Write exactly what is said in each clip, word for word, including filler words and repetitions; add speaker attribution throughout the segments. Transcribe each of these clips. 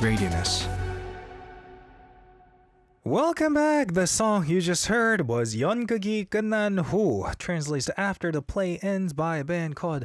Speaker 1: Radius. Welcome back! The song you just heard was 연극이 끝난 후, translates to After the Play Ends, by a band called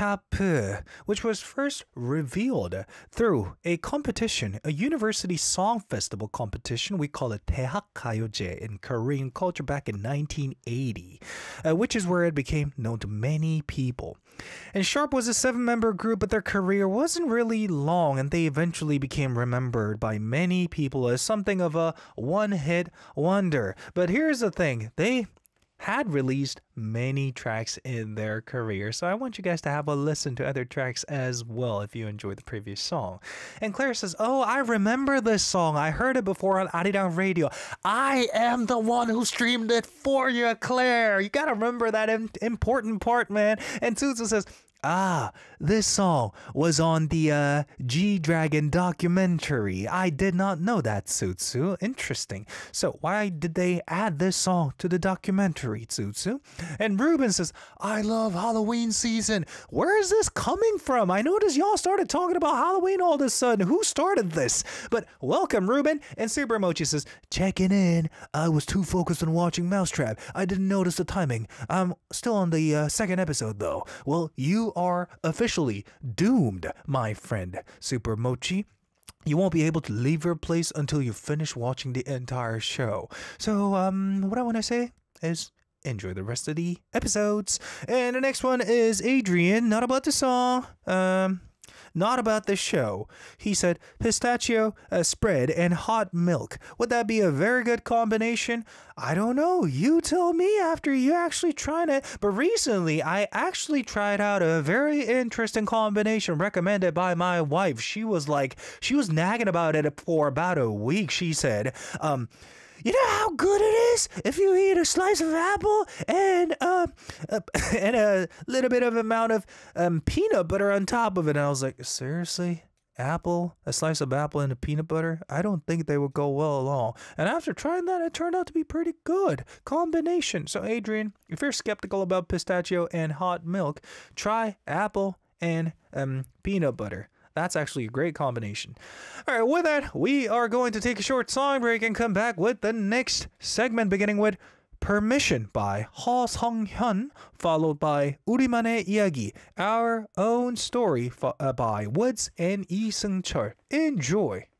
Speaker 1: 샤프, which was first revealed through a competition, a university song festival competition. We call it 대학 가요제 in Korean culture back in nineteen eighty, uh, which is where it became known to many people. And Sharp was a seven-member group, but their career wasn't really long, and they eventually became remembered by many people as something of a one-hit wonder. But here's the thing, they had released many tracks in their career, so I want you guys to have a listen to other tracks as well if you enjoyed the previous song. And Claire says, oh, I remember this song. I heard it before on Arirang Radio. I am the one who streamed it for you, Claire. You gotta remember that im- important part, man. And Suzu says, ah, this song was on the uh, G-Dragon documentary. I did not know that, Tsutsu. Interesting. So why did they add this song to the documentary, Tsutsu? And Ruben says, I love Halloween season. Where is this coming from? I noticed y'all started talking about Halloween all of a sudden. Who started this? But welcome, Ruben. And Super Mochi says, checking in. I was too focused on watching Mousetrap. I didn't notice the timing. I'm still on the uh, second episode, though. Well, you are officially doomed, my friend Super Mochi. You won't be able to leave your place until you finish watching the entire show. So, um, what I want to say is enjoy the rest of the episodes. And the next one is Adrian, not about the song, um, not about the show. He said pistachio uh, spread and hot milk. Would that be a very good combination? I don't know. You tell me after you actually tried it. But recently, I actually tried out a very interesting combination recommended by my wife. She was like, she was nagging about it for about a week. She said, um, you know how good it is if you eat a slice of apple and uh, uh and a little bit of amount of um peanut butter on top of it. And I was like, seriously? Apple, a slice of apple and a peanut butter? I don't think they would go well along. And after trying that, it turned out to be pretty good combination. So Adrian, if you're skeptical about pistachio and hot milk, try apple and um peanut butter. That's actually a great combination. All right, with that, we are going to take a short song break and come back with the next segment, beginning with Permission by Ho Sung-hyun, followed by 우리만의 이야기, Our Own Story, uh, by Woods and Lee Seung-chul. Enjoy.